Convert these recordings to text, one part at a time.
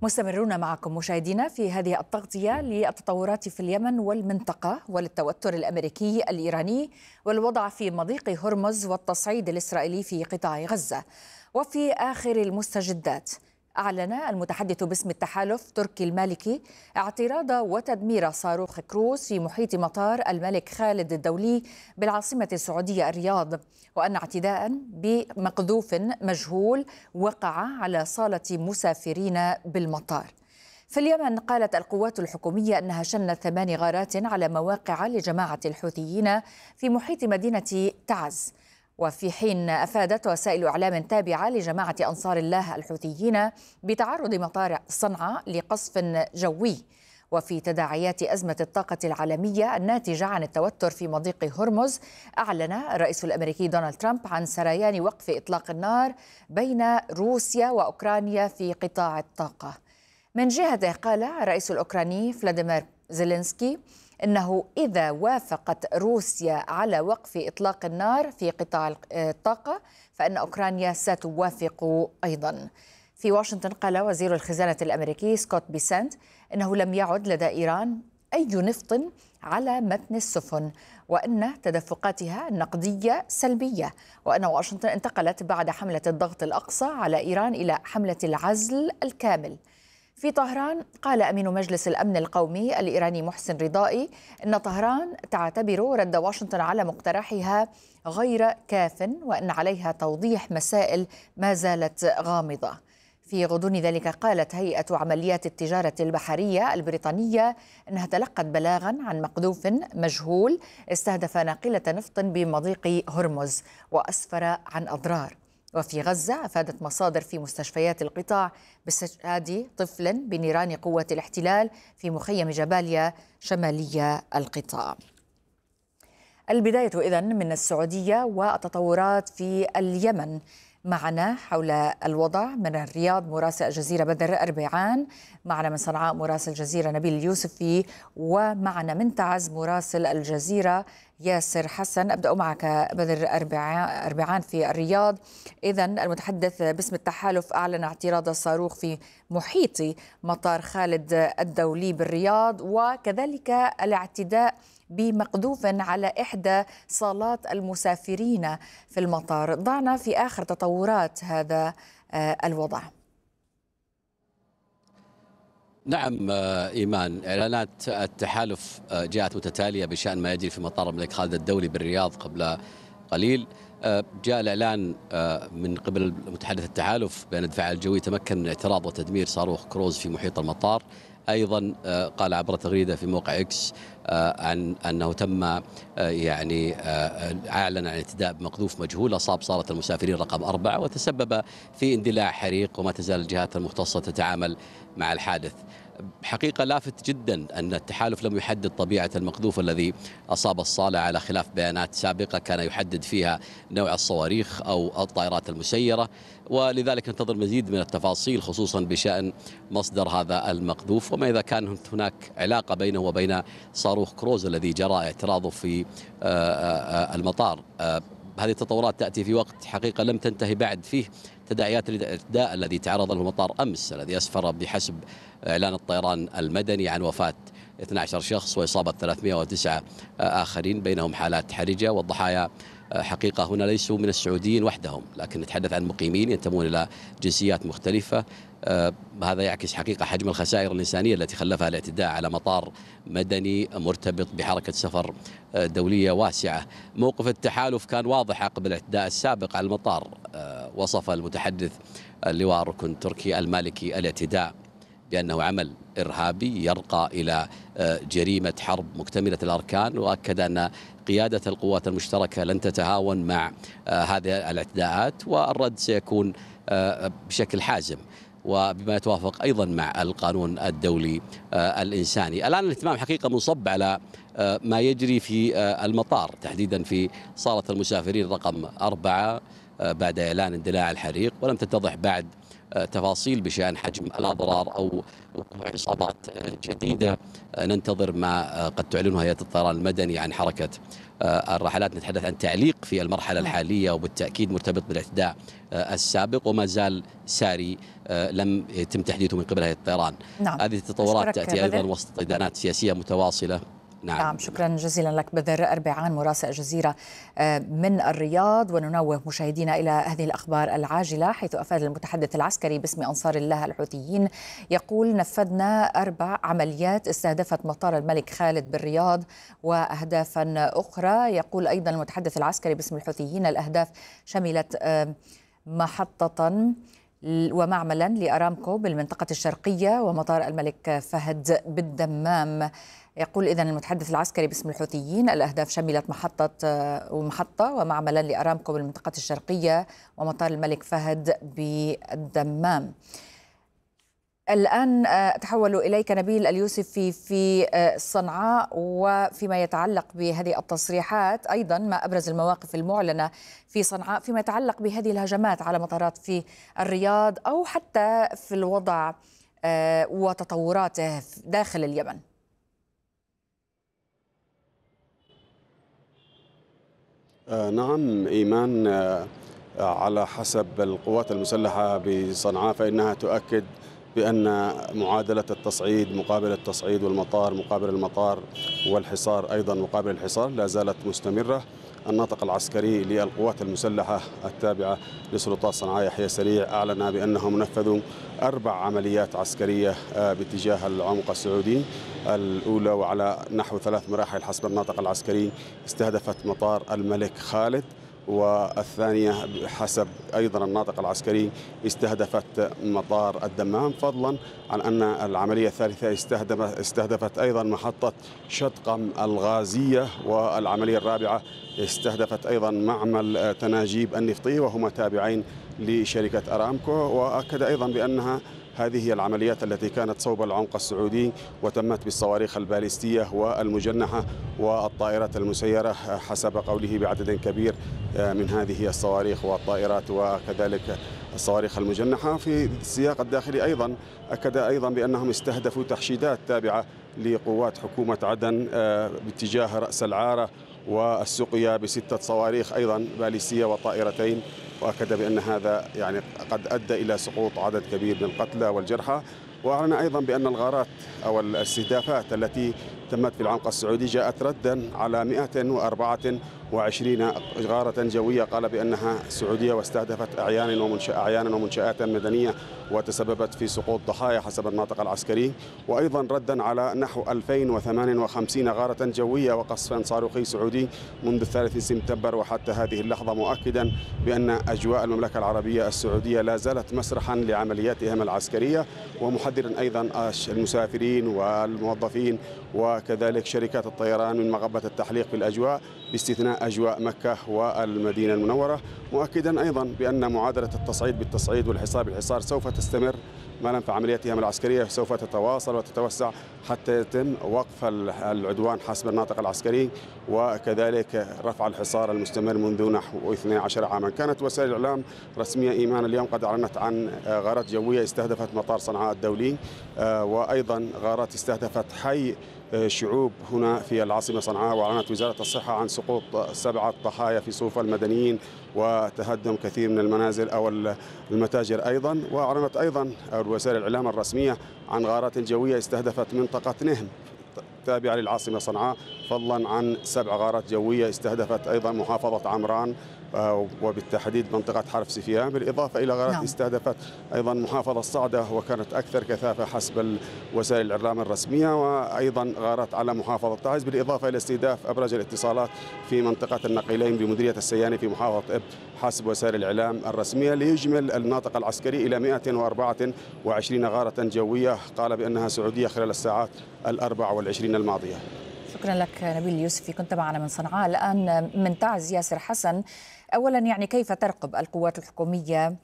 مستمرون معكم مشاهدينا في هذه التغطية للتطورات في اليمن والمنطقة وللتوتر الأمريكي الإيراني والوضع في مضيق هرمز والتصعيد الإسرائيلي في قطاع غزة. وفي آخر المستجدات، أعلن المتحدث باسم التحالف تركي المالكي اعتراض وتدمير صاروخ كروز في محيط مطار الملك خالد الدولي بالعاصمة السعودية الرياض، وأن اعتداء بمقذوف مجهول وقع على صالة مسافرين بالمطار. في اليمن، قالت القوات الحكومية أنها شنت 8 غارات على مواقع لجماعة الحوثيين في محيط مدينة تعز، وفي حين أفادت وسائل إعلام تابعة لجماعة أنصار الله الحوثيين بتعرض مطار صنعاء لقصف جوي. وفي تداعيات أزمة الطاقة العالمية الناتجة عن التوتر في مضيق هرمز، أعلن الرئيس الأمريكي دونالد ترامب عن سريان وقف إطلاق النار بين روسيا وأوكرانيا في قطاع الطاقة. من جهته، قال الرئيس الأوكراني فلاديمير زيلينسكي إنه إذا وافقت روسيا على وقف إطلاق النار في قطاع الطاقة فإن أوكرانيا ستوافق أيضا. في واشنطن، قال وزير الخزانة الأمريكي سكوت بيسنت إنه لم يعد لدى إيران أي نفط على متن السفن، وأن تدفقاتها النقدية سلبية، وأن واشنطن انتقلت بعد حملة الضغط الأقصى على إيران إلى حملة العزل الكامل. في طهران، قال أمين مجلس الأمن القومي الإيراني محسن رضائي إن طهران تعتبر رد واشنطن على مقترحها غير كاف، وأن عليها توضيح مسائل ما زالت غامضة. في غضون ذلك، قالت هيئة عمليات التجارة البحرية البريطانية أنها تلقت بلاغا عن مقذوف مجهول استهدف ناقلة نفط بمضيق هرمز وأسفر عن أضرار. وفي غزة، أفادت مصادر في مستشفيات القطاع باستشهاد طفل بنيران قوة الاحتلال في مخيم جباليا شمالي القطاع. البداية إذن من السعودية والتطورات في اليمن. معنا حول الوضع من الرياض مراسل الجزيرة بدر أربعان، معنا من صنعاء مراسل الجزيرة نبيل اليوسفي، ومعنا من تعز مراسل الجزيرة ياسر حسن. أبدأ معك بدر أربعان في الرياض. إذن المتحدث باسم التحالف أعلن اعتراض الصاروخ في محيط مطار خالد الدولي بالرياض، وكذلك الاعتداء بمقذوف على إحدى صالات المسافرين في المطار. ضعنا في آخر تطورات هذا الوضع. نعم إيمان، إعلانات التحالف جاءت متتالية بشأن ما يجري في مطار الملك خالد الدولي بالرياض قبل قليل. جاء الإعلان من قبل متحدث التحالف بأن الدفاع الجوي تمكن من اعتراض وتدمير صاروخ كروز في محيط المطار. أيضا قال عبر تغريدة في موقع إكس عن أنه تم أعلن عن اعتداء بمقذوف مجهول أصاب صالة المسافرين رقم 4 وتسبب في اندلاع حريق، وما تزال الجهات المختصة تتعامل مع الحادث. حقيقة لافت جدا أن التحالف لم يحدد طبيعة المقذوف الذي أصاب الصالة، على خلاف بيانات سابقة كان يحدد فيها نوع الصواريخ أو الطائرات المسيرة، ولذلك ننتظر مزيد من التفاصيل خصوصا بشأن مصدر هذا المقذوف، وما إذا كان هناك علاقة بينه وبين صاروخ كروز الذي جرى اعتراضه في المطار. هذه التطورات تأتي في وقت حقيقة لم تنتهي بعد فيه تداعيات الاعتداء الذي تعرض له المطار أمس، الذي أسفر بحسب إعلان الطيران المدني عن وفاة 12 شخص وإصابة 309 آخرين، بينهم حالات حرجة، والضحايا حقيقة هنا ليسوا من السعوديين وحدهم، لكن نتحدث عن مقيمين ينتمون إلى جنسيات مختلفة. هذا يعكس حقيقة حجم الخسائر الإنسانية التي خلفها الاعتداء على مطار مدني مرتبط بحركة سفر دولية واسعة. موقف التحالف كان واضح عقب الاعتداء السابق على المطار. وصف المتحدث اللواء الركن تركي المالكي الاعتداء بأنه عمل إرهابي يرقى إلى جريمة حرب مكتملة الأركان، وأكد أن قيادة القوات المشتركة لن تتهاون مع هذه الاعتداءات، والرد سيكون بشكل حازم وبما يتوافق أيضا مع القانون الدولي الإنساني. الآن الاهتمام حقيقة منصب على ما يجري في المطار، تحديدا في صالة المسافرين رقم 4 بعد إعلان اندلاع الحريق، ولم تتضح بعد تفاصيل بشأن حجم الأضرار أو وقوع إصابات جديدة ننتظر ما قد تعلنه هيئة الطيران المدني عن حركة الرحلات. نتحدث عن تعليق في المرحلة الحالية وبالتأكيد مرتبط بالاعتداء السابق وما زال ساري لم يتم تحديثه من قبل هيئة الطيران. نعم. هذه التطورات تأتي أيضا وسط طيدانات سياسية متواصلة. نعم، شكرا جزيلا لك بدر أربعان مراسل الجزيرة من الرياض. وننوه مشاهدينا إلى هذه الأخبار العاجلة، حيث أفاد المتحدث العسكري باسم أنصار الله الحوثيين يقول: نفذنا 4 عمليات استهدفت مطار الملك خالد بالرياض وأهدافا أخرى. يقول أيضا المتحدث العسكري باسم الحوثيين: الأهداف شملت محطة ومعملا لأرامكو بالمنطقة الشرقية ومطار الملك فهد بالدمام. يقول إذن المتحدث العسكري باسم الحوثيين: الأهداف شملت محطة ومعملا لأرامكو بالمنطقة الشرقية ومطار الملك فهد بالدمام. الآن أتحول إليك نبيل اليوسفي في صنعاء، وفيما يتعلق بهذه التصريحات أيضا ما أبرز المواقف المعلنة في صنعاء فيما يتعلق بهذه الهجمات على مطارات في الرياض أو حتى في الوضع وتطوراته داخل اليمن. نعم إيمان، على حسب القوات المسلحة بصنعاء فإنها تؤكد بأن معادلة التصعيد مقابل التصعيد والمطار مقابل المطار والحصار أيضا مقابل الحصار لا زالت مستمرة. الناطق العسكري للقوات المسلحة التابعة لسلطات صنعاء يحيى سريع أعلن بأنهم نفذوا 4 عمليات عسكرية باتجاه العمق السعودي. الأولى وعلى نحو 3 مراحل حسب الناطق العسكري استهدفت مطار الملك خالد، والثانية حسب أيضا الناطق العسكري استهدفت مطار الدمام، فضلا عن أن العملية الثالثة استهدفت أيضا محطة شطقم الغازية، والعملية الرابعة استهدفت أيضا معمل تناجيب النفطي وهما تابعين لشركة أرامكو. وأكد أيضا بأنها هذه هي العمليات التي كانت صوب العمق السعودي وتمت بالصواريخ الباليستية والمجنحة والطائرات المسيرة حسب قوله بعدد كبير من هذه الصواريخ والطائرات وكذلك الصواريخ المجنحة. في السياق الداخلي أيضا أكد أيضا بأنهم استهدفوا تحشيدات تابعة لقوات حكومة عدن باتجاه رأس العارة والسقيا ب6 صواريخ أيضا باليستية وطائرتين، وأكد بأن هذا يعني قد أدى إلى سقوط عدد كبير من القتلى والجرحى. وأعلن أيضا بأن الغارات أو الاستهدافات التي تمت في العمق السعودي جاءت ردا على 124 غارة جوية قال بأنها سعودية واستهدفت أعيانا ومنشآت مدنية وتسببت في سقوط ضحايا حسب الناطق العسكري، وأيضا ردا على نحو 2058 غارة جوية وقصف صاروخي سعودي منذ 3 سبتمبر وحتى هذه اللحظة، مؤكدا بأن أجواء المملكة العربية السعودية لا زالت مسرحا لعملياتهم العسكرية، ومحذرا أيضا المسافرين والموظفين وكذلك شركات الطيران من مغبة التحليق في الأجواء باستثناء أجواء مكة والمدينة المنورة، مؤكدا أيضا بأن معادلة التصعيد بالتصعيد والحصار بالحصار سوف تستمر ما لم عملياتهم العسكرية سوف تتواصل وتتوسع حتى يتم وقف العدوان حسب الناطق العسكري وكذلك رفع الحصار المستمر منذ نحو 12 عاما. كانت وسائل الإعلام رسمية إيمان اليوم قد أعلنت عن غارات جوية استهدفت مطار صنعاء الدولي، وأيضا غارات استهدفت حي شعوب هنا في العاصمة صنعاء، وأعلنت وزارة الصحة عن سقوط 7 ضحايا في صفوف المدنيين وتهدم كثير من المنازل أو المتاجر أيضا. وأعلنت أيضا وسائل الإعلام الرسمية عن غارات جوية استهدفت منطقة نهم تابعة للعاصمة صنعاء، فضلا عن 7 غارات جوية استهدفت أيضا محافظة عمران وبالتحديد منطقة حرف سفيان، بالإضافة إلى غارات استهدفت أيضا محافظة صعدة وكانت أكثر كثافة حسب وسائل الإعلام الرسمية، وأيضا غارات على محافظة تعز، بالإضافة إلى استهداف أبراج الاتصالات في منطقة النقيلين بمديرية السياني في محافظة إب حسب وسائل الإعلام الرسمية، ليجمل الناطق العسكري إلى 124 غارة جوية قال بأنها سعودية خلال الساعات 24 الماضية. شكرا لك نبيل اليوسفي، كنت معنا من صنعاء. الآن من تعز ياسر حسن، أولا يعني كيف ترقب القوات الحكومية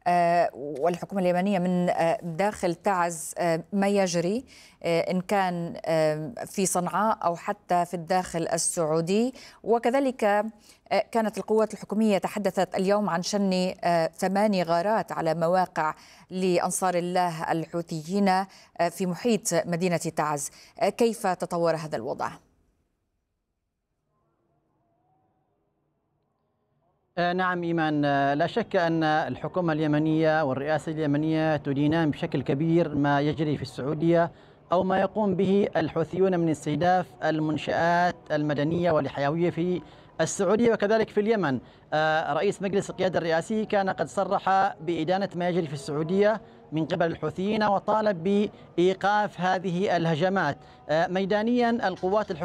والحكومة اليمنية من داخل تعز ما يجري إن كان في صنعاء أو حتى في الداخل السعودي. وكذلك كانت القوات الحكومية تحدثت اليوم عن شن 8 غارات على مواقع لأنصار الله الحوثيين في محيط مدينة تعز. كيف تطور هذا الوضع؟ نعم إيمان، لا شك أن الحكومة اليمنية والرئاسة اليمنية تدينان بشكل كبير ما يجري في السعودية أو ما يقوم به الحوثيون من استهداف المنشآت المدنية والحيوية في السعودية وكذلك في اليمن. رئيس مجلس القيادة الرئاسي كان قد صرح بإدانة ما يجري في السعودية من قبل الحوثيين وطالب بإيقاف هذه الهجمات. ميدانيا القوات